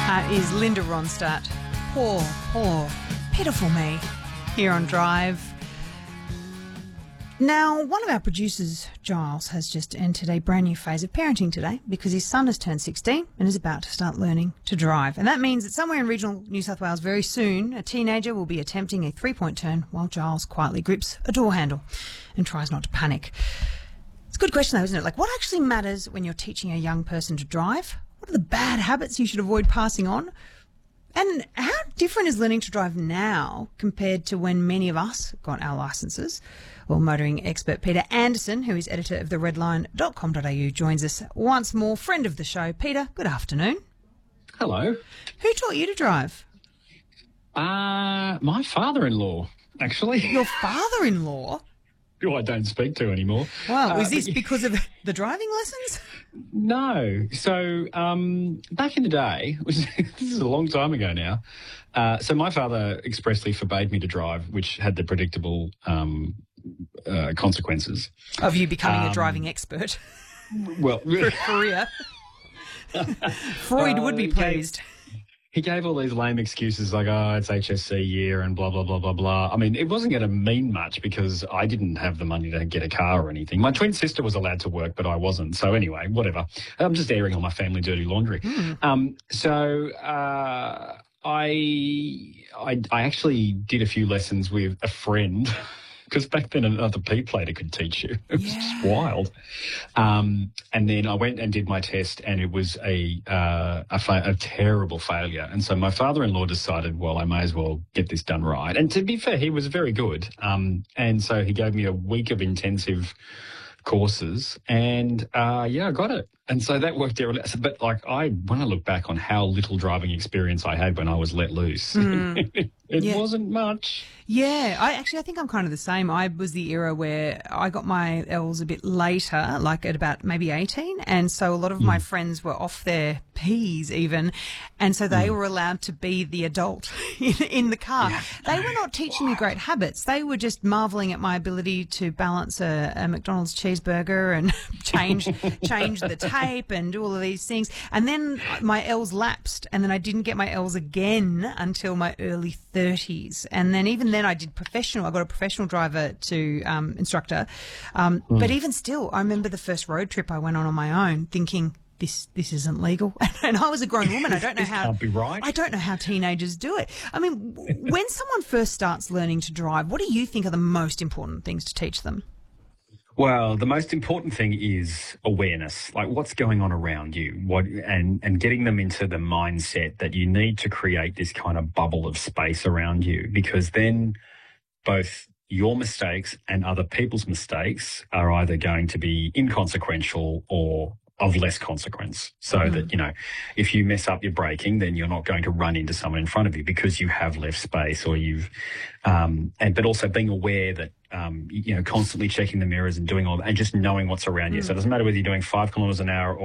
Is Linda Ronstadt. Poor, pitiful me, here on Drive. Now, one of our producers, Giles, has just entered a brand new phase of parenting today because his son has turned 16 and is about to start learning to drive. And that means that somewhere in regional New South Wales very soon, a teenager will be attempting a three-point turn while Giles quietly grips a door handle and tries not to panic. It's a good question though, isn't it? Like, what actually matters when you're teaching a young person to drive? What are the bad habits you should avoid passing on? And how different is learning to drive now compared to when many of us got our licences? Well, motoring expert Peter Anderson, who is editor of theredline.com.au, joins us once more. Friend of the show. Peter, good afternoon. Hello. Who taught you to drive? My father-in-law, actually. Your father-in-law? Who I don't speak to anymore. Wow, is this because of the driving lessons? No. So back in the day, this is a long time ago now, so my father expressly forbade me to drive, which had the predictable consequences. Of you becoming a driving expert. Well, For a career. Freud would be pleased. He gave all these lame excuses like, oh, it's HSC year and blah, blah, blah, blah, blah. I mean, it wasn't going to mean much because I didn't have the money to get a car or anything. My twin sister was allowed to work, but I wasn't. So anyway, whatever. I'm just airing all my family dirty laundry. I actually did a few lessons with a friend because back then another P plater could teach you. It was just wild. And then I went and did my test, and it was a terrible failure. And so my father-in-law decided, well, I may as well get this done right. And to be fair, he was very good. And so he gave me a week of intensive courses, and I got it. And so that worked out. But when I look back on how little driving experience I had when I was let loose, it wasn't much. Yeah, I think I'm kind of the same. I was the era where I got my L's a bit later, like at about maybe 18. And so a lot of my friends were off their P's even. And so they were allowed to be the adult in the car. Yeah. They were not teaching me great habits. They were just marvelling at my ability to balance a McDonald's cheeseburger and change the tape and do all of these things. And then my L's lapsed, and then I didn't get my L's again until my early 30s. And then even then I did professional. I got a professional driver to instructor. But even still, I remember the first road trip I went on my own thinking, this isn't legal. And I was a grown woman. I don't know how. Can't be right. I don't know how teenagers do it. I mean, when someone first starts learning to drive, what do you think are the most important things to teach them? Well, the most important thing is awareness, like what's going on around you, and getting them into the mindset that you need to create this kind of bubble of space around you, because then both your mistakes and other people's mistakes are either going to be inconsequential or of less consequence. So that, if you mess up your braking, then you're not going to run into someone in front of you because you have left space, or but also being aware that, constantly checking the mirrors and doing all that and just knowing what's around you. So it doesn't matter whether you're doing 5 kilometres an hour or